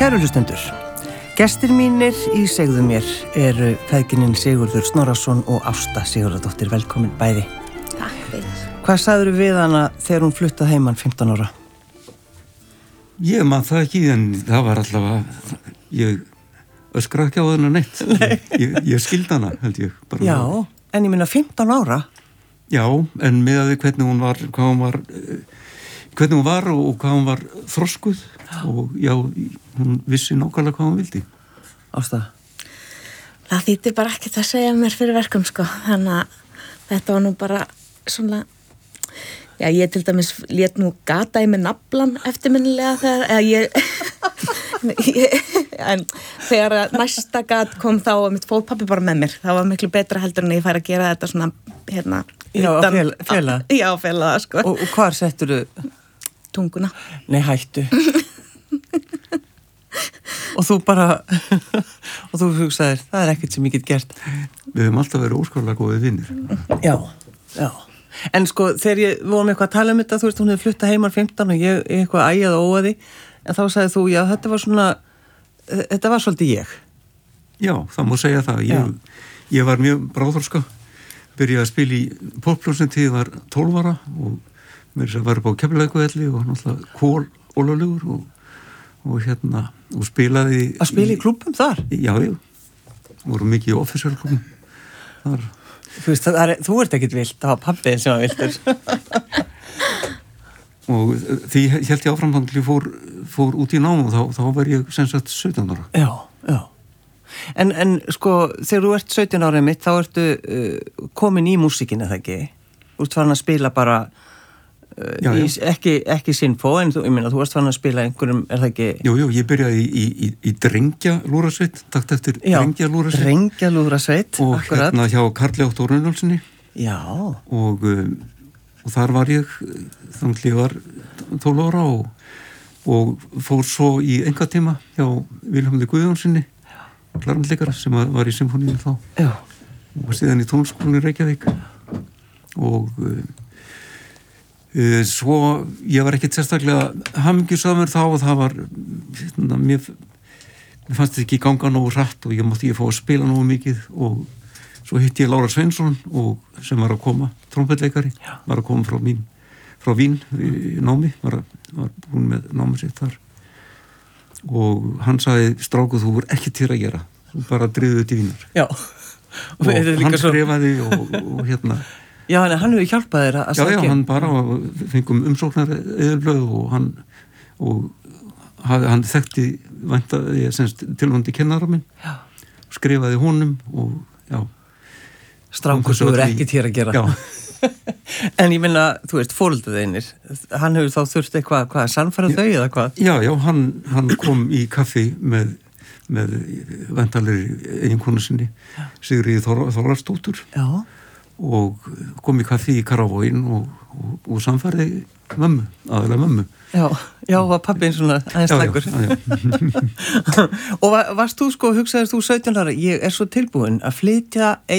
Kæru hlustendur, gestir mínir í Segðu mér eru feðginin Sigurður Snorrason og Ásta Sigurðardóttir. Velkomin bæði. Takk fyrir. Hvað sagðirðu við hana þegar hún fluttaði heiman 15 ára? Ég man það ekki, en það var allavega, ég öskraði ekki á þennan neitt. Nei. Ég skildi hana, held ég. Bara Já, en ég minna 15 ára? Já, en miðað við hvernig hún var, hvernig hún var og hvað hún var þroskuð og já, hún vissi nákvæmlega hvað hún vildi. Ásta? Það þýtti bara ekkert að segja mér fyrir verkum, sko. Þannig að þetta var nú bara svona... Já, ég til dæmis lét nú gata í mig naflan eftirminnilega þegar en þegar næsta gat kom þá og mitt fór pabbi bara með mér. Það var miklu betra heldur en ég færi að gera þetta svona, Já, fela. Já, fela, sko. Og hvar setturðu? Tunguna. Nei, hættu. Og þú bara, og þú hugsaðir, það ekkert sem ég get gert. Við höfum alltaf verið óskaplega góðir vinir. Já, já. En sko, þegar við vorum eitthvað að tala um þetta, þú veist, hún hefði fluttað heiman 15 og ég eitthvað ægjað og óaði, en þá sagði þú, já, þetta var svolítið ég. Já, það má segja það. Ég var mjög bráðþroska, byrjaði að spila í poppljómsveit þegar ég var 12 ára og mér var upp á Keflavíkurvelli og náttúrulega Kól Ólafur og spilaði... Að spila í klúbbum þar? Já, voru mikið í officerklúbbum þar. Þú veist, þú ert ekkert vilt, það var pabbiðin sem var viltur. Og því held ég áfram þannig að ég fór út í námu og þá var ég sem sagt 17 ára. Já, já. En sko, þegar þú ert 17 ára mitt, þá ertu komin í músíkina, það ekki? Þú ert farin að spila bara, ekki sinfó, en ég meina, þú ert farin að spila einhverjum, er það ekki? Jú, ég byrjaði í drengjalúrasveit, takt eftir drengjalúrasveit. Drengjalúrasveit, akkurat. Og hjá Karli Otto Runolfssoni. Já. Og þar var ég, þannig að ég var 12 ára og fór svo í einkatíma hjá Vilhelmi Guðjónssoni, klarnleikara sem var í symfóníunni þá. Já. Og síðan í tónskólanum í Reykjavík. Og svo ég var ekkert sérstaklega hamingjusamur þá og það var mér fannst þetta ekki ganga nógu hratt og ég mátti fá að spila nógu mikið og svo hitti ég Lára Sveinsson sem var að koma, trompetleikari, var að koma frá Vín í námi, var búin með námi sitt þar og hann sagði, stráku, þú voru ekki til að gera, þú bara driðuð til Vínar. Já. Og hann skrifaði og Já, hann hefur hjálpað þér að sækja. Já, hann bara fengum umsóknar eðurblöð og hann þekkti tilvöndi kennara minn, skrifaði honum og já. Strákur, þú er ekkert hér að gera. Já. En ég minna, þú veist, fóreldur þeinir, hann hefur þá þurft eitthvað að sannfæra þau eða hvað? Já, hann kom í kaffi með væntanlegri eiginkonu sinni, Sigríði Þorvarsdóttur. Já. Og kom í kaffi í Karavóin og samfærði aðalega mömmu. Já, var pabbinn svona aðeins slagur. Og varst þú hugsaðist þú 17 ára, ég er svo tilbúin að flytja